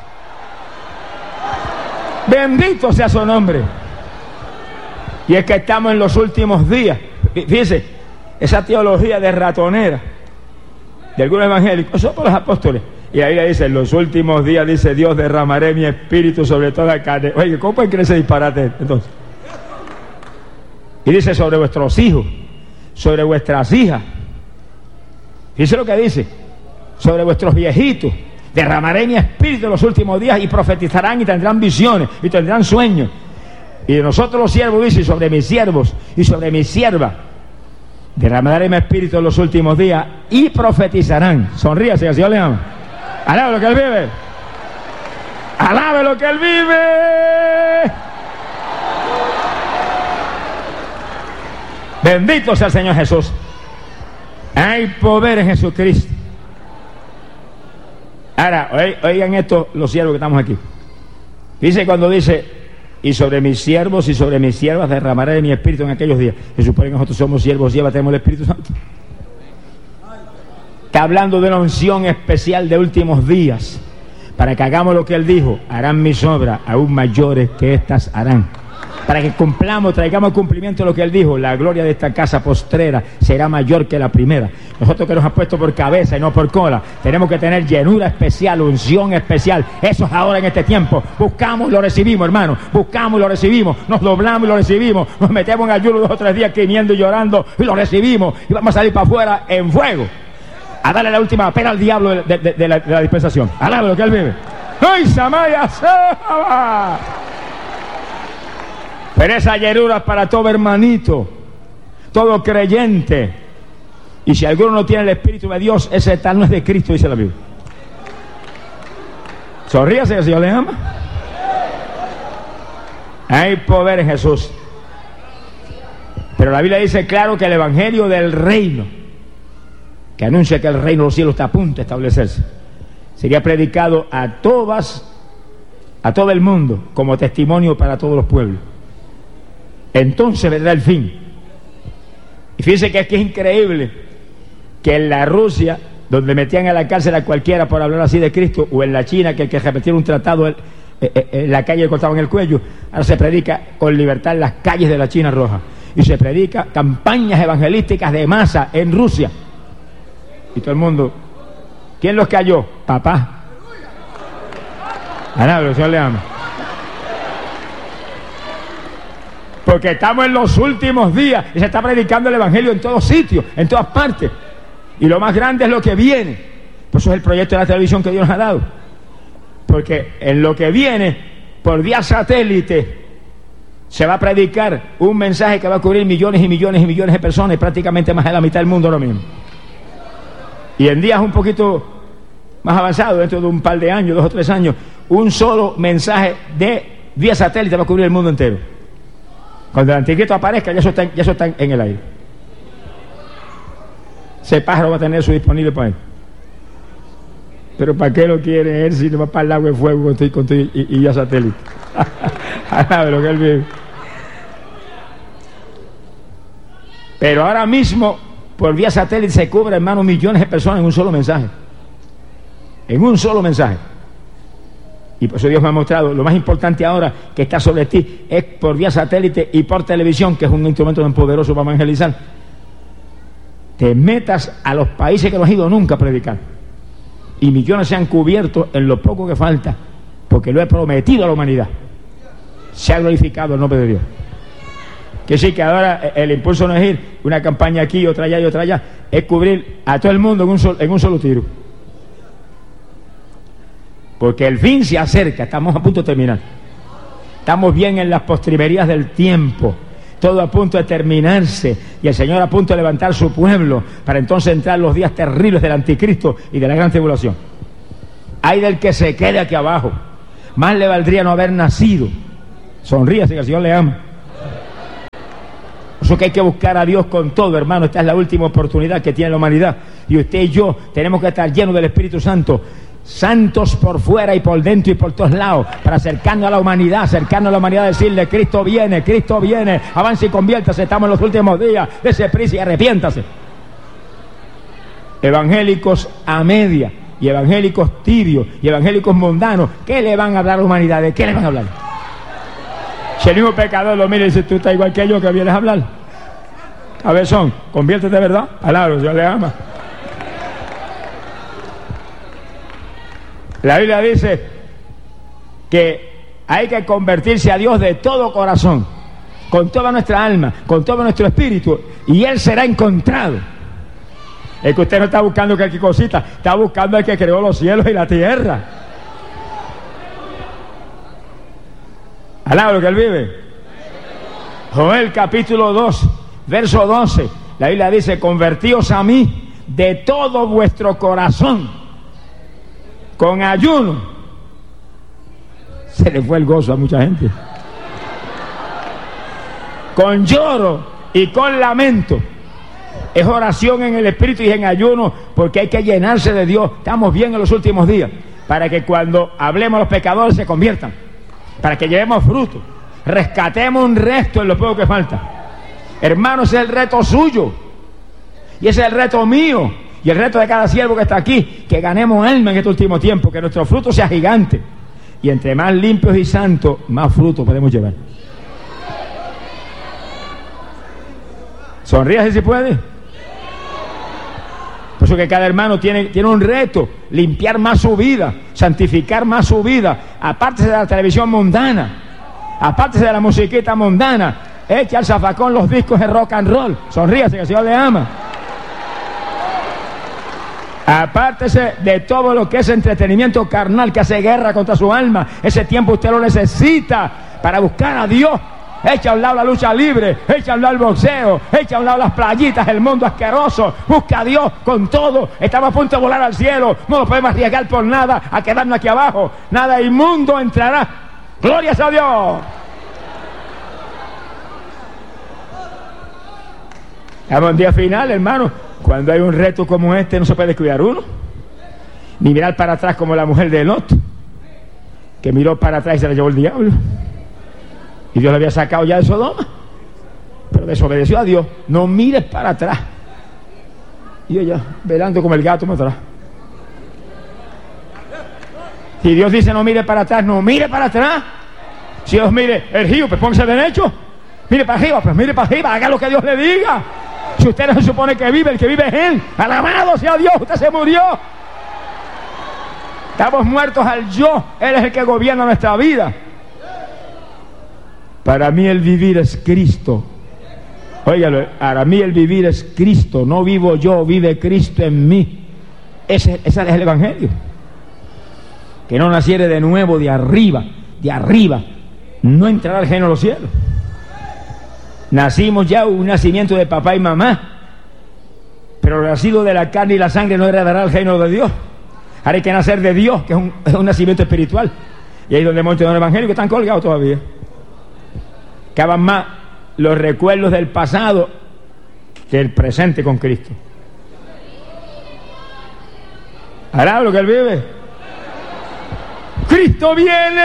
Bendito sea su nombre. Y es que estamos en los últimos días. Fíjense, esa teología de ratonera de algunos evangélicos, son por los apóstoles. Y ahí le dice, en los últimos días, dice Dios, derramaré mi espíritu sobre toda la carne. Oye, ¿cómo pueden creer ese disparate entonces? Y dice, sobre vuestros hijos, sobre vuestras hijas. Fíjense lo que dice, sobre vuestros viejitos, derramaré mi espíritu en los últimos días y profetizarán y tendrán visiones y tendrán sueños. Y de nosotros los siervos, dice, sobre mis siervos y sobre mis siervas, derramaré mi espíritu en los últimos días y profetizarán. Sonríase, que así le ama. Alabe lo que Él vive. Alabe lo que Él vive. Bendito sea el Señor Jesús. Hay poder en Jesucristo. Ahora, oigan esto los siervos que estamos aquí. Dice cuando dice, y sobre mis siervos y sobre mis siervas derramaré de mi espíritu en aquellos días. Se supone que nosotros somos siervos y siervas, tenemos el Espíritu Santo. Está hablando de una unción especial de últimos días, para que hagamos lo que Él dijo, harán mis obras aún mayores que estas harán. Para que cumplamos, traigamos cumplimiento de lo que Él dijo, la gloria de esta casa postrera será mayor que la primera. Nosotros que nos ha puesto por cabeza y no por cola, tenemos que tener llenura especial, unción especial. Eso es ahora en este tiempo. Buscamos y lo recibimos, hermano. Buscamos y lo recibimos. Nos doblamos y lo recibimos. Nos metemos en ayuno dos o tres días quimiendo y llorando y lo recibimos. Y vamos a salir para afuera en fuego, a darle la última pena al diablo de, de, de, de, la, de la dispensación. Alabe lo que Él vive. ¡Ay, Samaya Saba! Pero esa llenura es para todo hermanito, todo creyente. Y si alguno no tiene el Espíritu de Dios, ese tal no es de Cristo, dice la Biblia. Sonríase, que el Señor le ama. Hay poder en Jesús. Pero la Biblia dice claro que el Evangelio del reino, que anuncia que el reino de los cielos está a punto de establecerse, sería predicado a todas, a todo el mundo, como testimonio para todos los pueblos. Entonces vendrá el fin. Y fíjense que es que es increíble que en la Rusia, donde metían a la cárcel a cualquiera por hablar así de Cristo, o en la China, que el que repetía un tratado en, en la calle le cortaban el cuello, ahora se predica con libertad en las calles de la China roja. Y se predica campañas evangelísticas de masa en Rusia. Y todo el mundo, ¿quién los cayó? Papá. A nada, el Señor le ama. Porque estamos en los últimos días y se está predicando el Evangelio en todos sitios, en todas partes. Y lo más grande es lo que viene. Por eso es el proyecto de la televisión que Dios nos ha dado. Porque en lo que viene, por vía satélite, se va a predicar un mensaje que va a cubrir millones y millones y millones de personas, y prácticamente más de la mitad del mundo ahora mismo. Y en días un poquito más avanzados, dentro de un par de años, dos o tres años, un solo mensaje de vía satélite va a cubrir el mundo entero. Cuando el anticristo aparezca, ya eso está, ya eso está en el aire. Ese pájaro va a tener eso disponible para él. Pero ¿para qué lo quiere él si no va para el agua de fuego con tu, con tu, y, y ya satélite? A ver lo que él vive. Pero ahora mismo, por vía satélite, se cubre, hermano, millones de personas en un solo mensaje. En un solo mensaje. Y por eso Dios me ha mostrado, lo más importante ahora que está sobre ti es por vía satélite y por televisión, que es un instrumento tan poderoso para evangelizar. Te metas a los países que no has ido nunca a predicar. Y millones se han cubierto en lo poco que falta, porque lo he prometido a la humanidad. Se ha glorificado el nombre de Dios. Que sí, que ahora el impulso no es ir una campaña aquí, otra allá y otra allá, es cubrir a todo el mundo en un solo, en un solo tiro. Porque el fin se acerca, estamos a punto de terminar. Estamos bien en las postrimerías del tiempo, todo a punto de terminarse, y el Señor a punto de levantar su pueblo, para entonces entrar los días terribles del anticristo y de la gran tribulación. Ay del que se quede aquí abajo, más le valdría no haber nacido. Sonríase, que el Señor le ama. eso que hay que buscar a Dios con todo, hermano. Esta es la última oportunidad que tiene la humanidad. Y usted y yo tenemos que estar llenos del Espíritu Santo. Santos por fuera y por dentro y por todos lados, para acercarnos a la humanidad, acercarnos a la humanidad, decirle: Cristo viene, Cristo viene, avance y conviértase, estamos en los últimos días, dése prisa y arrepiéntase. Evangélicos a media, y evangélicos tibios, y evangélicos mundanos, ¿qué le van a hablar a la humanidad? ¿De qué le van a hablar? Si el mismo pecador lo mira y dice: tú estás igual que yo, que vienes a hablar. Cabezón, conviértete, ¿verdad? Palabra, Dios le ama. La Biblia dice que hay que convertirse a Dios de todo corazón, con toda nuestra alma, con todo nuestro espíritu, y Él será encontrado. Es que usted no está buscando cualquier cosita, está buscando al que creó los cielos y la tierra. Alaba lo que Él vive. Joel capítulo dos, verso doce, la Biblia dice: convertíos a mí de todo vuestro corazón, con ayuno. Se le fue el gozo a mucha gente. Con lloro y con lamento. Es oración en el espíritu y en ayuno, porque hay que llenarse de Dios. Estamos bien en los últimos días, para que cuando hablemos los pecadores se conviertan, para que llevemos fruto, rescatemos un resto en lo poco que falta. Hermanos, ese es el reto suyo, y ese es el reto mío, y el reto de cada siervo que está aquí, que ganemos alma en este último tiempo, que nuestro fruto sea gigante, y entre más limpios y santos, más fruto podemos llevar. Sonríase si puede. Por eso que cada hermano tiene, tiene un reto: limpiar más su vida, santificar más su vida. Apártese de la televisión mundana, apártese de la musiquita mundana, eche al zafacón los discos de rock and roll. Sonríase, que el Señor le ama. Apártese de todo lo que es entretenimiento carnal, que hace guerra contra su alma. Ese tiempo usted lo necesita para buscar a Dios. Echa a un lado la lucha libre, echa a un lado el boxeo, echa a un lado las playitas, el mundo asqueroso. Busca a Dios con todo. Estamos a punto de volar al cielo, no nos podemos arriesgar por nada a quedarnos aquí abajo. Nada inmundo entrará. ¡Glorias a Dios! Estamos en día final, hermano. Cuando hay un reto como este, no se puede descuidar uno, ni mirar para atrás como la mujer de Lot, que miró para atrás y se la llevó el diablo. Y Dios le había sacado ya de Sodoma, pero desobedeció a Dios. No mires para atrás. Y ella velando como el gato más atrás. Si Dios dice no mire para atrás, no mire para atrás. Si Dios mire el río, pues póngase derecho. Mire para arriba, pues mire para arriba, haga lo que Dios le diga. Si usted no se supone que vive, el que vive es Él. Alabado sea Dios, usted se murió. Estamos muertos al yo. Él es el que gobierna nuestra vida. Para mí el vivir es Cristo. Óigalo, para mí el vivir es Cristo. No vivo yo, vive Cristo en mí. Ese, ese es el Evangelio. Que no naciere de nuevo de arriba, de arriba, no entrará al reino de los cielos. Nacimos ya un nacimiento de papá y mamá, pero nacido de la carne y la sangre no heredará el reino de Dios. Ahora hay que nacer de Dios, que es un, es un nacimiento espiritual. Y ahí donde hemos entendido el Evangelio, que están colgados todavía. Caban más los recuerdos del pasado que el presente con Cristo. ¿Hará lo que Él vive? ¡Cristo viene!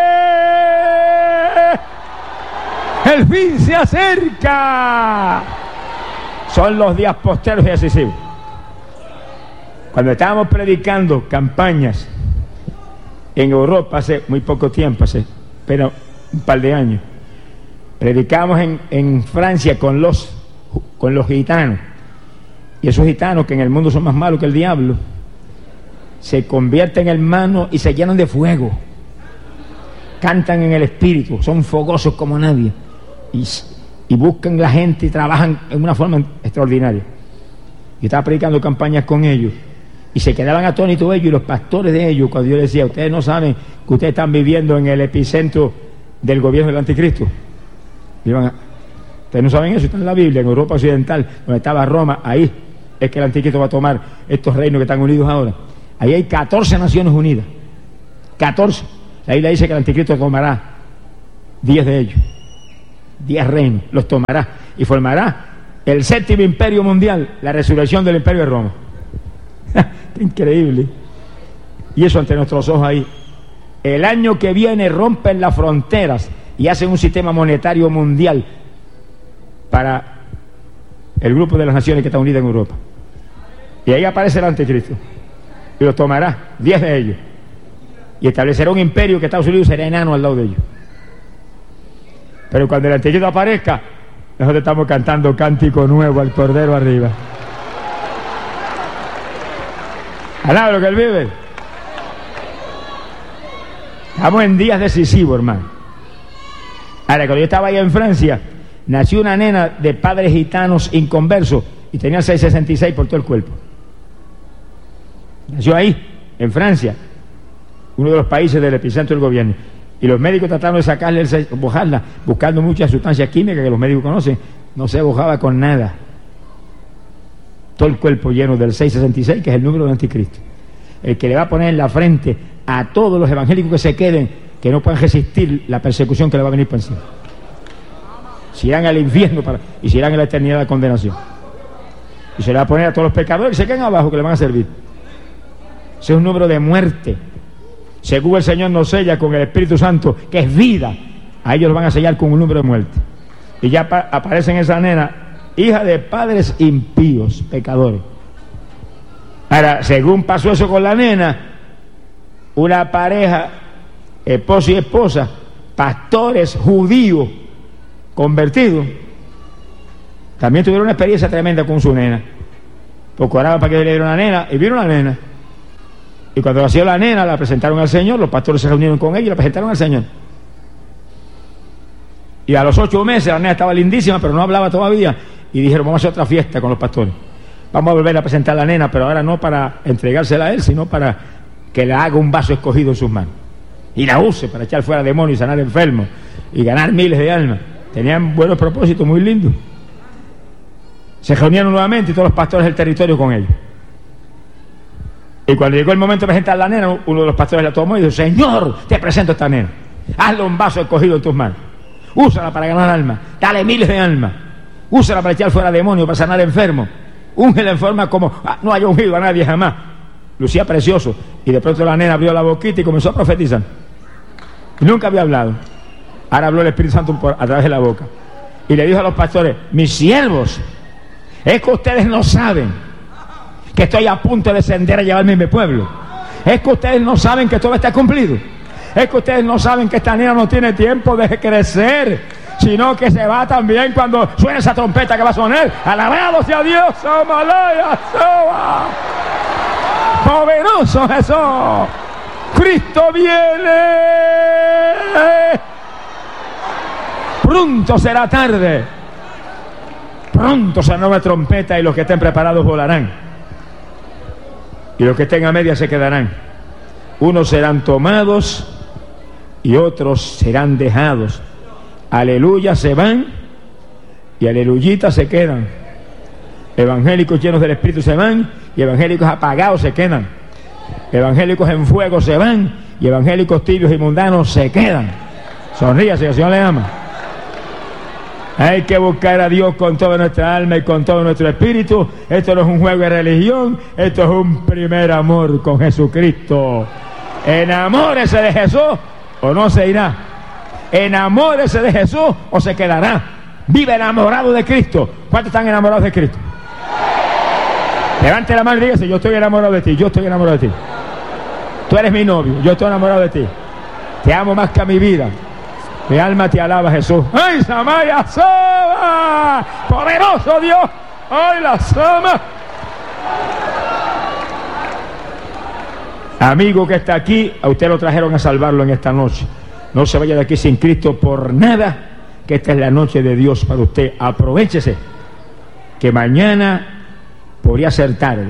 ¡El fin se acerca! Son los días posteros y decisivos. Cuando estábamos predicando campañas en Europa hace muy poco tiempo, hace pero un par de años, predicamos en, en Francia con los, con los gitanos. Y esos gitanos, que en el mundo son más malos que el diablo, se convierten en hermanos y se llenan de fuego. Cantan en el espíritu, son fogosos como nadie. Y, y buscan la gente y trabajan en una forma extraordinaria. Yo estaba predicando campañas con ellos y se quedaban atónitos ellos y los pastores de ellos, cuando yo les decía: ustedes no saben que ustedes están viviendo en el epicentro del gobierno del anticristo. Iban a, ustedes no saben eso, está en la Biblia, en Europa Occidental, donde estaba Roma, ahí es que el anticristo va a tomar estos reinos que están unidos ahora. Ahí hay catorce naciones unidas, catorce. La Biblia dice que el anticristo tomará diez de ellos. diez reinos, los tomará y formará el séptimo imperio mundial, la resurrección del imperio de Roma. ¡Qué increíble! Y eso ante nuestros ojos ahí. El año que viene rompen las fronteras y hacen un sistema monetario mundial para el grupo de las naciones que están unidas en Europa. Y ahí aparece el anticristo y los tomará, diez de ellos, y establecerá un imperio que Estados Unidos será enano al lado de ellos. Pero cuando el anticristo aparezca, nosotros estamos cantando cántico nuevo al Cordero arriba. Alaba lo que él vive. Estamos en días decisivos, hermano. Ahora, cuando yo estaba allá en Francia, nació una nena de padres gitanos inconversos y tenía seiscientos sesenta y seis por todo el cuerpo. Nació ahí, en Francia, uno de los países del epicentro del gobierno. Y los médicos trataron de sacarle, el, bojarla, buscando muchas sustancias químicas que los médicos conocen. No se bojaba con nada. Todo el cuerpo lleno del seiscientos sesenta y seis, que es el número del anticristo. El que le va a poner en la frente a todos los evangélicos que se queden, que no puedan resistir la persecución que le va a venir por encima. Se irán al infierno para, y se irán a la eternidad de la condenación. Y se le va a poner a todos los pecadores que se queden abajo, que le van a servir. Ese es un número de muerte. Según el Señor nos sella con el Espíritu Santo, que es vida, a ellos los van a sellar con un número de muerte. Y ya aparece en esa nena, hija de padres impíos, pecadores. Ahora, según pasó eso con la nena, una pareja, esposo y esposa, pastores judíos convertidos, también tuvieron una experiencia tremenda con su nena, porque oraban para que le dieran una nena, y vieron la nena. Y cuando nació la nena, la presentaron al Señor, los pastores se reunieron con ella y la presentaron al Señor. Y a los ocho meses la nena estaba lindísima, pero no hablaba todavía, y dijeron, vamos a hacer otra fiesta con los pastores. Vamos a volver a presentar a la nena, pero ahora no para entregársela a él, sino para que le haga un vaso escogido en sus manos. Y la use para echar fuera demonios y sanar enfermos, y ganar miles de almas. Tenían buenos propósitos, muy lindos. Se reunieron nuevamente y todos los pastores del territorio con ellos. Y cuando llegó el momento de presentar a la nena, uno de los pastores la tomó y dijo, Señor, te presento a esta nena. Hazle un vaso escogido en tus manos. Úsala para ganar almas. Dale miles de almas. Úsala para echar fuera demonios, para sanar enfermos. Úngela en forma como ah, no haya ungido a nadie jamás. Lucía precioso. Y de pronto la nena abrió la boquita y comenzó a profetizar. Y nunca había hablado. Ahora habló el Espíritu Santo por, a través de la boca. Y le dijo a los pastores, mis siervos, es que ustedes no saben que estoy a punto de descender a llevarme a mi pueblo. Es que ustedes no saben que todo está cumplido. Es que ustedes no saben que esta niña no tiene tiempo de crecer, sino que se va también cuando suene esa trompeta que va a sonar. Alabado sea Dios, Amalaya, Soba. Poderoso Jesús. Cristo viene. Pronto será tarde. Pronto será nueva trompeta y los que estén preparados volarán. Y los que estén a media se quedarán. Unos serán tomados y otros serán dejados. Aleluya se van y aleluyita se quedan. Evangélicos llenos del Espíritu se van y evangélicos apagados se quedan. Evangélicos en fuego se van y evangélicos tibios y mundanos se quedan. Sonríase, que el Señor le ama. Hay que buscar a Dios con toda nuestra alma y con todo nuestro espíritu. Esto no es un juego de religión, esto es un primer amor con Jesucristo. Enamórese de Jesús o no se irá. Enamórese de Jesús o se quedará. Vive enamorado de Cristo. ¿Cuántos están enamorados de Cristo? Levante la mano y dígase, yo estoy enamorado de ti, yo estoy enamorado de ti. Tú eres mi novio, yo estoy enamorado de ti. Te amo más que a mi vida. Mi alma te alaba, Jesús. ¡Ay, Samaya Sama! ¡Poderoso Dios! ¡Ay, la Sama! Amigo que está aquí, a usted lo trajeron a salvarlo en esta noche. No se vaya de aquí sin Cristo por nada, que esta es la noche de Dios para usted. Aprovéchese, que mañana podría ser tarde.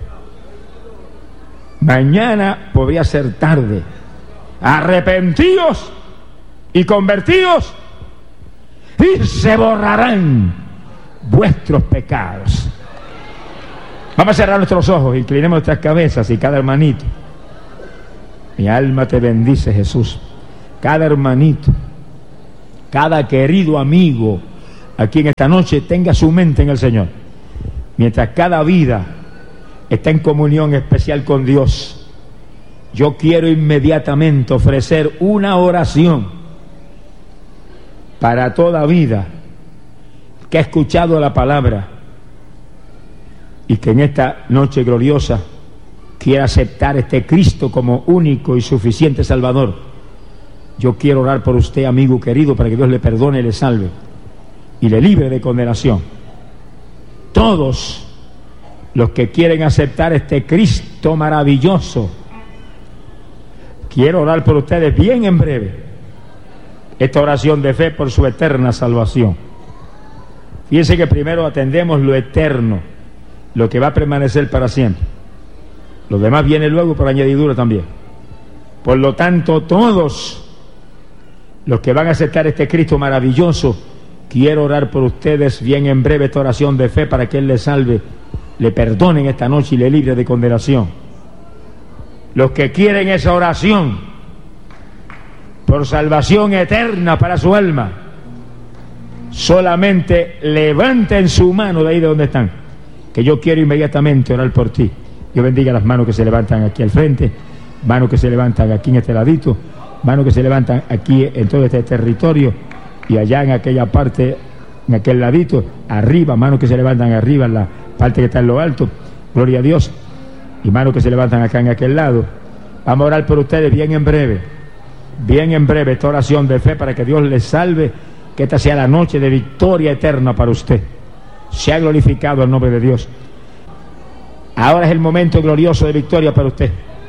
Mañana podría ser tarde. Arrepentíos y convertidos y se borrarán vuestros pecados. Vamos a cerrar nuestros ojos, inclinemos nuestras cabezas y cada hermanito. Mi alma te bendice, Jesús. Cada hermanito, cada querido amigo aquí en esta noche tenga su mente en el Señor. Mientras cada vida está en comunión especial con Dios, yo quiero inmediatamente ofrecer una oración para toda vida que ha escuchado la palabra y que en esta noche gloriosa quiera aceptar este Cristo como único y suficiente Salvador. Yo quiero orar por usted, amigo querido, para que Dios le perdone y le salve y le libre de condenación. Todos los que quieren aceptar este Cristo maravilloso, quiero orar por ustedes bien en breve esta oración de fe por su eterna salvación. Fíjense que primero atendemos lo eterno, lo que va a permanecer para siempre. Lo demás viene luego por añadidura también. Por lo tanto, todos los que van a aceptar este Cristo maravilloso, quiero orar por ustedes bien en breve esta oración de fe para que Él les salve, le perdonen esta noche y le libre de condenación. Los que quieren esa oración por salvación eterna para su alma, solamente levanten su mano de ahí de donde están, que yo quiero inmediatamente orar por ti. Dios bendiga las manos que se levantan aquí al frente, manos que se levantan aquí en este ladito, manos que se levantan aquí en todo este territorio y allá en aquella parte, en aquel ladito, arriba, manos que se levantan arriba en la parte que está en lo alto, gloria a Dios, y manos que se levantan acá en aquel lado. Vamos a orar por ustedes bien en breve, bien en breve esta oración de fe para que Dios les salve, que esta sea la noche de victoria eterna para usted. Sea glorificado el nombre de Dios. Ahora es el momento glorioso de victoria para usted.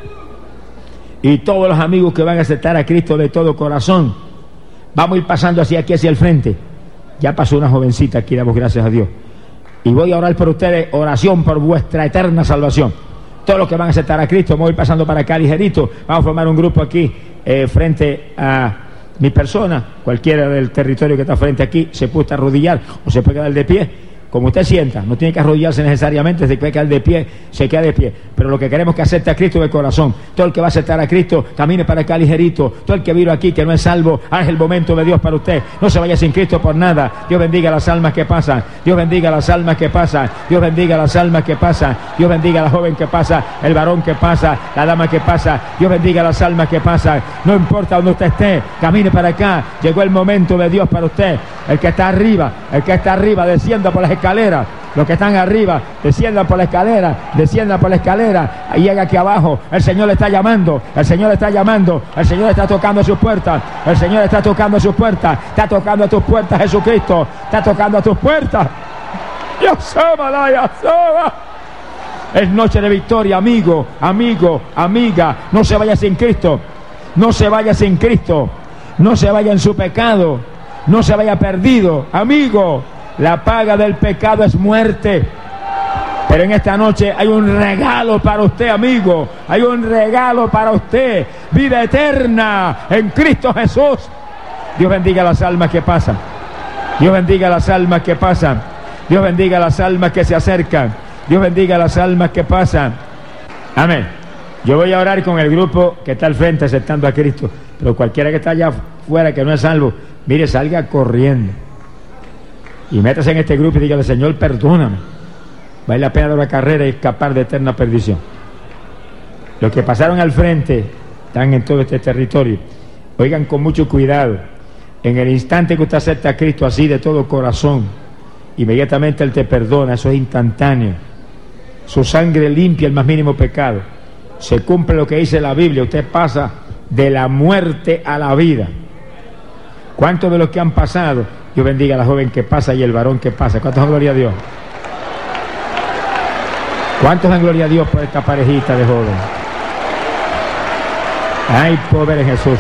Y todos los amigos que van a aceptar a Cristo de todo corazón, vamos a ir pasando hacia aquí, hacia el frente. Ya pasó una jovencita aquí, damos gracias a Dios. Y voy a orar por ustedes, oración por vuestra eterna salvación. Todos los que van a aceptar a Cristo, vamos a ir pasando para acá ligerito. Vamos a formar un grupo aquí, eh, frente a mi persona. Cualquiera del territorio que está frente aquí se puede arrodillar o se puede quedar de pie, como usted sienta. No tiene que arrodillarse necesariamente, se puede quedar de pie, se queda de pie. Pero lo que queremos es que acepte a Cristo de corazón. Todo el que va a aceptar a Cristo, camine para acá ligerito. Todo el que vino aquí que no es salvo, ah, es el momento de Dios para usted. No se vaya sin Cristo por nada. Dios bendiga las almas que pasan. Dios bendiga las almas que pasan. Dios bendiga las almas que pasan. Dios bendiga a la joven que pasa, el varón que pasa, la dama que pasa. Dios bendiga las almas que pasan. No importa donde usted esté, camine para acá. Llegó el momento de Dios para usted. El que está arriba, el que está arriba, descienda por las escaleras. Los que están arriba, desciendan por la escalera, desciendan por la escalera, y llega aquí abajo. El Señor le está llamando, el Señor le está llamando, el Señor está tocando sus puertas, el Señor está tocando sus puertas, está tocando a tus puertas, Jesucristo, está tocando a tus puertas. Dios ama la Yahshua. Es noche de victoria, amigo, amigo, amiga. No se vaya sin Cristo, no se vaya sin Cristo, no se vaya en su pecado, no se vaya perdido, amigo. La paga del pecado es muerte. Pero en esta noche hay un regalo para usted, amigo. Hay un regalo para usted. Vida eterna en Cristo Jesús. Dios bendiga las almas que pasan. Dios bendiga las almas que pasan. Dios bendiga las almas que se acercan. Dios bendiga las almas que pasan. Amén. Yo voy a orar con el grupo que está al frente aceptando a Cristo. Pero cualquiera que está allá afuera que no es salvo, mire, salga corriendo y métase en este grupo y dígale: Señor, perdóname. Vale la pena de la carrera y escapar de eterna perdición. Los que pasaron al frente están en todo este territorio. Oigan con mucho cuidado. En el instante que usted acepta a Cristo así de todo corazón, inmediatamente Él te perdona. Eso es instantáneo. Su sangre limpia el más mínimo pecado. Se cumple lo que dice la Biblia. Usted pasa de la muerte a la vida. ¿Cuántos de los que han pasado? Dios bendiga a la joven que pasa y el varón que pasa. ¿Cuántos dan gloria a Dios? ¿Cuántos dan gloria a Dios por esta parejita de jóvenes? Ay, pobre Jesús.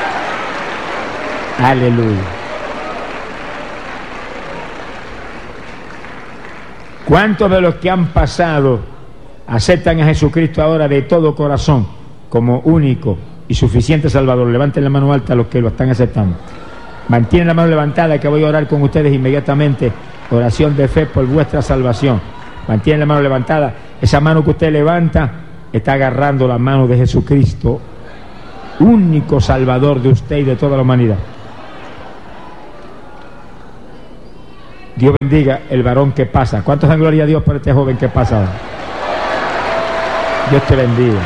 Aleluya. ¿Cuántos de los que han pasado aceptan a Jesucristo ahora de todo corazón como único y suficiente Salvador? Levanten la mano alta a los que lo están aceptando. Mantienen la mano levantada, que voy a orar con ustedes inmediatamente. Oración de fe por vuestra salvación. Mantienen la mano levantada. Esa mano que usted levanta está agarrando la mano de Jesucristo, único Salvador de usted y de toda la humanidad. Dios bendiga el varón que pasa. ¿Cuántos dan gloria a Dios por este joven que pasa ahora? Dios te bendiga.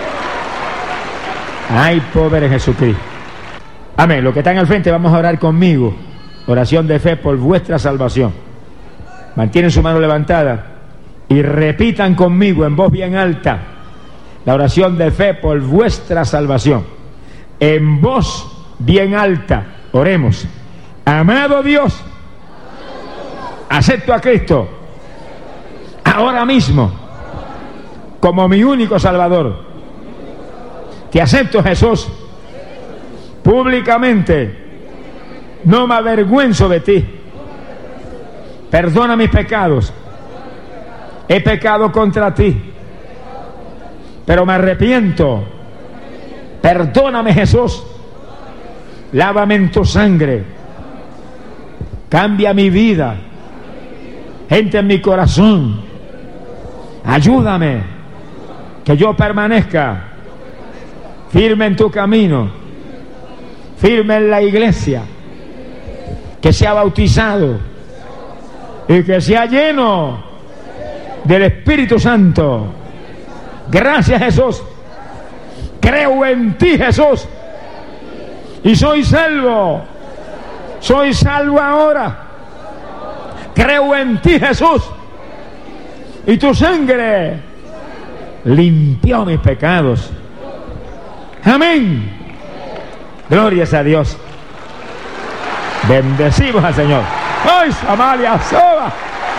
Ay, pobre Jesucristo. Amén. Los que están al frente, vamos a orar conmigo. Oración de fe por vuestra salvación. Mantienen su mano levantada y repitan conmigo en voz bien alta la oración de fe por vuestra salvación. En voz bien alta, oremos. Amado Dios, acepto a Cristo ahora mismo como mi único Salvador. Te acepto, Jesús, públicamente. No me avergüenzo de ti. Perdona mis pecados. He pecado contra ti, pero me arrepiento. Perdóname, Jesús. Lávame en tu sangre. Cambia mi vida. Entra en mi corazón. Ayúdame que yo permanezca firme en tu camino, firme en la iglesia, que sea bautizado y que sea lleno del Espíritu Santo. Gracias, Jesús. Creo en ti, Jesús, y soy salvo. Soy salvo ahora. Creo en ti, Jesús, y tu sangre limpió mis pecados. Amén. Glorias a Dios. Bendecimos al Señor. ¡Ay, Samaria soba!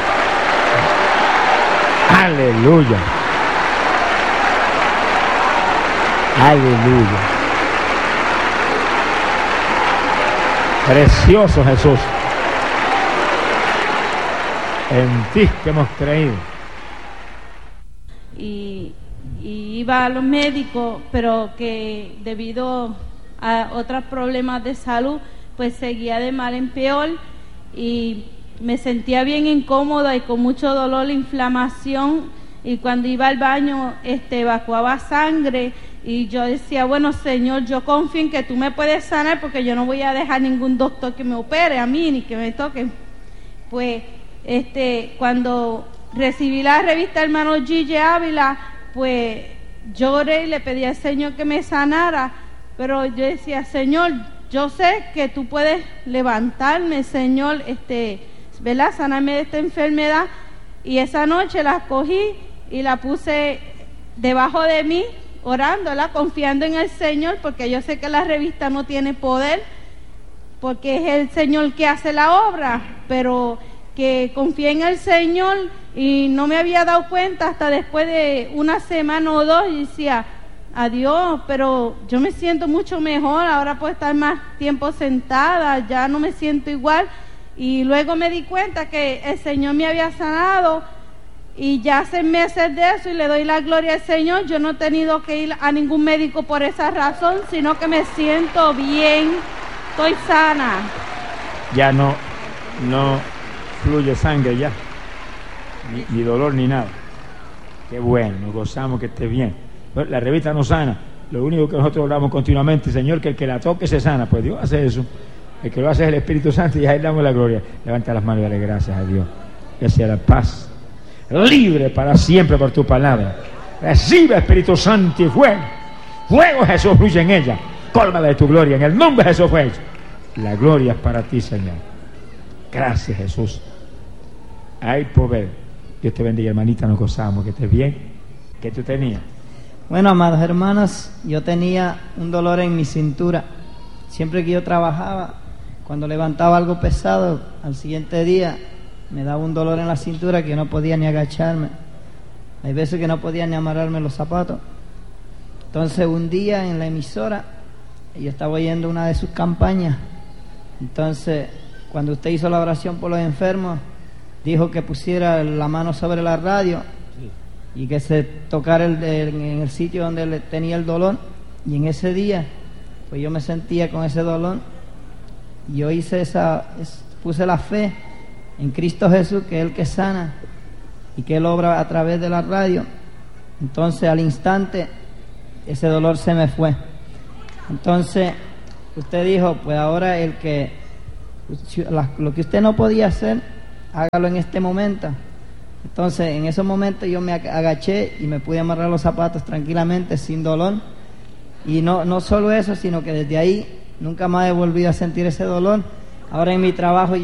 Aleluya. Aleluya. Precioso Jesús. En ti que hemos creído. Y, y iba a los médicos, pero que debido a otros problemas de salud, pues seguía de mal en peor y me sentía bien incómoda y con mucho dolor, inflamación, y cuando iba al baño este, evacuaba sangre, y yo decía, bueno, Señor, yo confío en que tú me puedes sanar, porque yo no voy a dejar ningún doctor que me opere a mí ni que me toque. Pues este, cuando recibí la revista Hermano Gigi Ávila, pues lloré y le pedí al Señor que me sanara, pero yo decía, Señor, yo sé que tú puedes levantarme, Señor, este, ¿verdad? Sanarme de esta enfermedad. Y esa noche la cogí y la puse debajo de mí, orándola, confiando en el Señor, porque yo sé que la revista no tiene poder, porque es el Señor que hace la obra, pero que confié en el Señor y no me había dado cuenta hasta después de una semana o dos, y decía, adiós, pero yo me siento mucho mejor, ahora puedo estar más tiempo sentada, ya no me siento igual. Y luego me di cuenta que el Señor me había sanado, y ya hace meses de eso, y le doy la gloria al Señor. Yo no he tenido que ir a ningún médico por esa razón, sino que me siento bien, estoy sana. Ya no, no fluye sangre ya, ni, ni dolor ni nada. Qué bueno, nos gozamos que esté bien. La revista no sana, lo único que nosotros oramos continuamente, Señor, que el que la toque se sana. Pues Dios hace eso, el que lo hace es el Espíritu Santo, y a Él damos la gloria. Levanta las manos y dale gracias a Dios. Gracias a la paz, libre para siempre por tu palabra. Recibe, Espíritu Santo, y fuego, fuego, Jesús, fluye en ella, cólmala de tu gloria, en el nombre de Jesús fue hecho. La gloria es para ti, Señor. Gracias, Jesús. Hay poder. Dios te bendiga, hermanita, nos gozamos, que estés bien. ¿Qué tú tenías? Bueno, amados hermanos, yo tenía un dolor en mi cintura. Siempre que yo trabajaba, cuando levantaba algo pesado, al siguiente día me daba un dolor en la cintura que no podía ni agacharme. Hay veces que no podía ni amarrarme los zapatos. Entonces un día en la emisora, yo estaba oyendo una de sus campañas. Entonces, cuando usted hizo la oración por los enfermos, dijo que pusiera la mano sobre la radio y que se tocara el, el, en el sitio donde le tenía el dolor. Y en ese día, pues yo me sentía con ese dolor, y yo hice esa, es, puse la fe en Cristo Jesús, que es el que sana y que Él obra a través de la radio. Entonces al instante ese dolor se me fue. Entonces usted dijo, pues ahora el que lo que usted no podía hacer, hágalo en este momento. Entonces, en esos momentos yo me agaché y me pude amarrar los zapatos tranquilamente, sin dolor. Y no, no solo eso, sino que desde ahí nunca más he volvido a sentir ese dolor. Ahora en mi trabajo